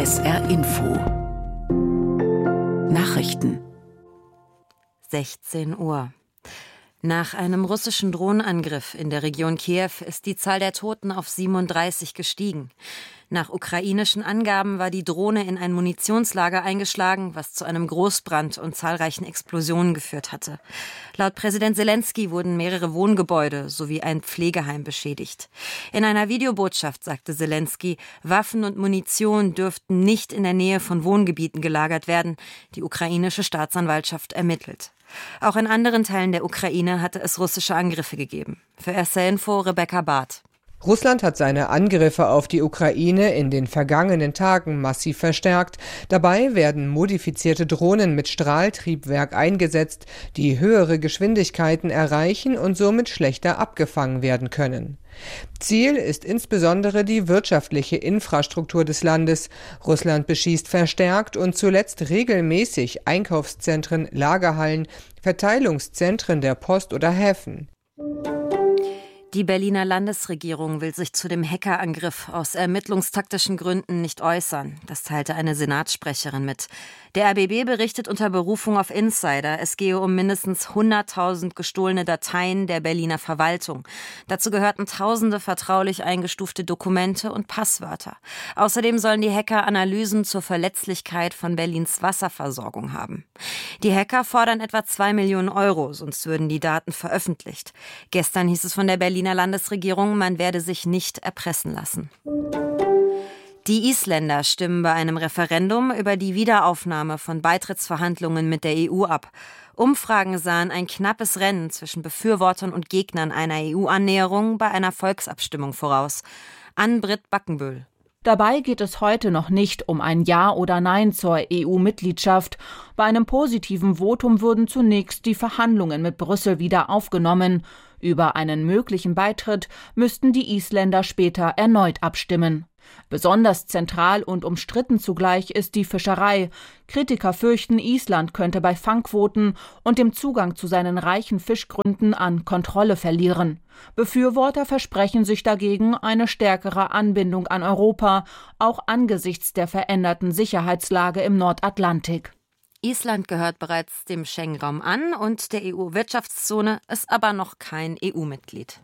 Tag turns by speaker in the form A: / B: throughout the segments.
A: SR Info Nachrichten
B: 16 Uhr. Nach einem russischen Drohnenangriff in der Region Kiew ist die Zahl der Toten auf 37 gestiegen. Nach ukrainischen Angaben war die Drohne in ein Munitionslager eingeschlagen, was zu einem Großbrand und zahlreichen Explosionen geführt hatte. Laut Präsident Selenskyj wurden mehrere Wohngebäude sowie ein Pflegeheim beschädigt. In einer Videobotschaft sagte Selenskyj, Waffen und Munition dürften nicht in der Nähe von Wohngebieten gelagert werden. Die ukrainische Staatsanwaltschaft ermittelt. Auch in anderen Teilen der Ukraine hatte es russische Angriffe gegeben. Für SR Info Rebecca Barth.
C: Russland hat seine Angriffe auf die Ukraine in den vergangenen Tagen massiv verstärkt. Dabei werden modifizierte Drohnen mit Strahltriebwerk eingesetzt, die höhere Geschwindigkeiten erreichen und somit schlechter abgefangen werden können. Ziel ist insbesondere die wirtschaftliche Infrastruktur des Landes. Russland beschießt verstärkt und zuletzt regelmäßig Einkaufszentren, Lagerhallen, Verteilungszentren der Post oder Häfen.
B: Die Berliner Landesregierung will sich zu dem Hackerangriff aus ermittlungstaktischen Gründen nicht äußern. Das teilte eine Senatssprecherin mit. Der RBB berichtet unter Berufung auf Insider, es gehe um mindestens 100.000 gestohlene Dateien der Berliner Verwaltung. Dazu gehörten tausende vertraulich eingestufte Dokumente und Passwörter. Außerdem sollen die Hacker Analysen zur Verletzlichkeit von Berlins Wasserversorgung haben. Die Hacker fordern etwa 2 Millionen Euro, sonst würden die Daten veröffentlicht. Gestern hieß es von der Berliner Landesregierung, man werde sich nicht erpressen lassen. Die Isländer stimmen bei einem Referendum über die Wiederaufnahme von Beitrittsverhandlungen mit der EU ab. Umfragen sahen ein knappes Rennen zwischen Befürwortern und Gegnern einer EU-Annäherung bei einer Volksabstimmung voraus. Ann-Britt Backenbühl.
D: Dabei geht es heute noch nicht um ein Ja oder Nein zur EU-Mitgliedschaft. Bei einem positiven Votum würden zunächst die Verhandlungen mit Brüssel wieder aufgenommen. Über einen möglichen Beitritt müssten die Isländer später erneut abstimmen. Besonders zentral und umstritten zugleich ist die Fischerei. Kritiker fürchten, Island könnte bei Fangquoten und dem Zugang zu seinen reichen Fischgründen an Kontrolle verlieren. Befürworter versprechen sich dagegen eine stärkere Anbindung an Europa, auch angesichts der veränderten Sicherheitslage im Nordatlantik.
B: Island gehört bereits dem Schengen-Raum an und der EU-Wirtschaftszone, ist aber noch kein EU-Mitglied.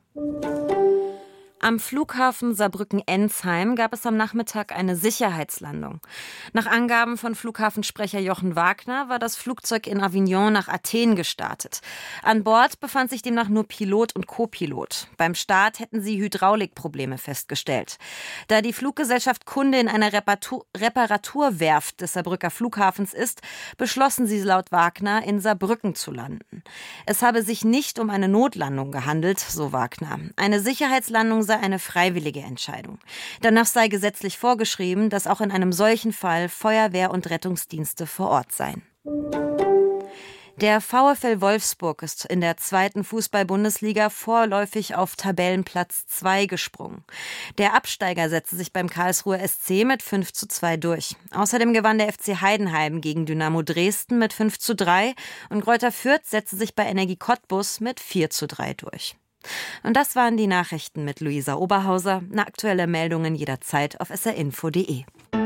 B: Am Flughafen Saarbrücken-Ensheim gab es am Nachmittag eine Sicherheitslandung. Nach Angaben von Flughafensprecher Jochen Wagner war das Flugzeug in Avignon nach Athen gestartet. An Bord befand sich demnach nur Pilot und Co-Pilot. Beim Start hätten sie Hydraulikprobleme festgestellt. Da die Fluggesellschaft Kunde in einer Reparaturwerft des Saarbrücker Flughafens ist, beschlossen sie laut Wagner, in Saarbrücken zu landen. Es habe sich nicht um eine Notlandung gehandelt, so Wagner. Eine Sicherheitslandung sei eine freiwillige Entscheidung. Danach sei gesetzlich vorgeschrieben, dass auch in einem solchen Fall Feuerwehr- und Rettungsdienste vor Ort seien. Der VfL Wolfsburg ist in der 2. Fußball-Bundesliga vorläufig auf Tabellenplatz 2 gesprungen. Der Absteiger setzte sich beim Karlsruher SC mit 5:2 durch. Außerdem gewann der FC Heidenheim gegen Dynamo Dresden mit 5:3 und Greuther Fürth setzte sich bei Energie Cottbus mit 4:3 durch. Und das waren die Nachrichten mit Luisa Oberhauser. Aktuelle Meldungen jederzeit auf srinfo.de.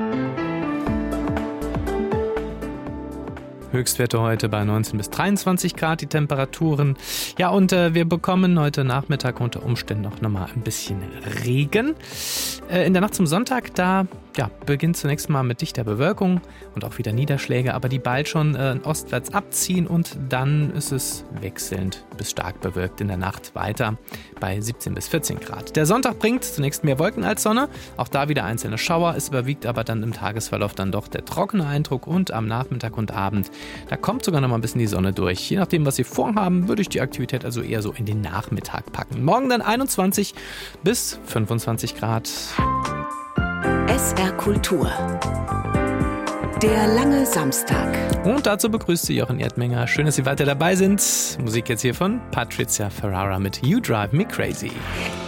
E: Höchstwerte heute bei 19 bis 23 Grad, die Temperaturen. Ja, und wir bekommen heute Nachmittag unter Umständen noch mal ein bisschen Regen. In der Nacht zum Sonntag, da beginnt zunächst mal mit dichter Bewölkung und auch wieder Niederschläge, aber die bald schon ostwärts abziehen und dann ist es wechselnd bis stark bewölkt in der Nacht weiter bei 17 bis 14 Grad. Der Sonntag bringt zunächst mehr Wolken als Sonne, auch da wieder einzelne Schauer, es überwiegt aber dann im Tagesverlauf dann doch der trockene Eindruck und am Nachmittag und Abend, da kommt sogar noch mal ein bisschen die Sonne durch. Je nachdem, was Sie vorhaben, würde ich die Aktivität also eher so in den Nachmittag packen. Morgen dann 21 bis 25 Grad.
A: SR Kultur. Der lange Samstag.
E: Und dazu begrüßt Sie Jochen Erdmenger. Schön, dass Sie weiter dabei sind. Musik jetzt hier von Patricia Ferrara mit You Drive Me Crazy.